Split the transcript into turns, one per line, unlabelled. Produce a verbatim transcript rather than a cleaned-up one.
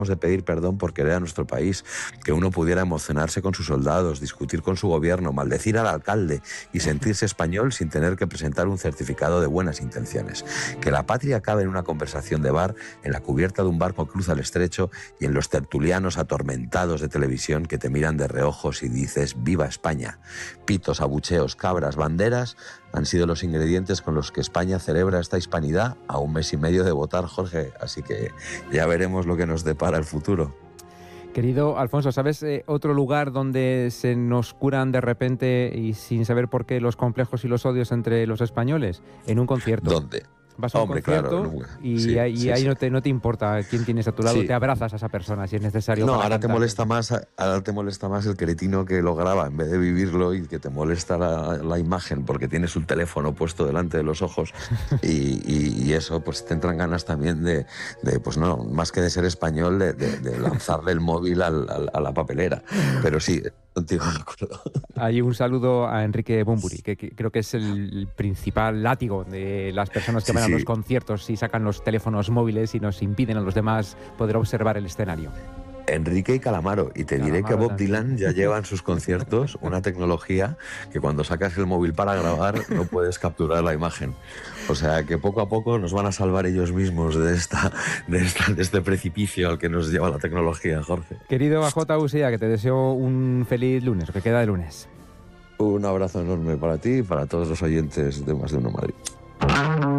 de pedir perdón por querer a nuestro país, que uno pudiera emocionarse con sus soldados, discutir con su gobierno, maldecir al alcalde y sentirse español sin tener que presentar un certificado de buenas intenciones. Que la patria cabe en una conversación de bar, en la cubierta de un barco que cruza el estrecho y en los tertulianos atormentados de televisión que te miran de reojos y dices ¡viva España! Pitos, abucheos, cabras, banderas han sido los ingredientes con los que España celebra esta hispanidad a un mes y medio de votar, Jorge. Así que ya veremos lo que nos depara el futuro.
Querido Alfonso, ¿sabes eh, otro lugar donde se nos curan de repente y sin saber por qué los complejos y los odios entre los españoles? En un concierto.
¿Dónde?
Vas a un
Hombre,
concierto
claro, nunca.
y,
Sí,
ahí,
sí,
ahí
sí.
no te, no te importa quién tienes a tu lado,
Sí.
te abrazas a esa persona si es necesario.
No,
para
ahora te
cantar.
molesta más, ahora te molesta más el cretino que lo graba en vez de vivirlo y que te molesta la, la imagen porque tienes un teléfono puesto delante de los ojos y, y, y eso pues te entran ganas también de, de pues no, más que de ser español, de, de, de lanzarle el móvil al, al, a la papelera. Pero sí, contigo de acuerdo.
Hay un saludo a Enrique Bunbury, que, que creo que es el principal látigo de las personas que
Sí,
van a
sí.
los conciertos y sacan los teléfonos móviles y nos impiden a los demás poder observar el escenario.
Enrique y Calamaro. Y te diré que
Calamaro
Bob
también.
Dylan ya lleva en sus conciertos una tecnología que cuando sacas el móvil para grabar no puedes capturar la imagen. O sea que poco a poco nos van a salvar ellos mismos de, esta, de, esta, de este precipicio al que nos lleva la tecnología, Jorge.
Querido A J Usía, que te deseo un feliz lunes, o que queda de lunes.
Un abrazo enorme para ti y para todos los oyentes de Más de Uno Madrid.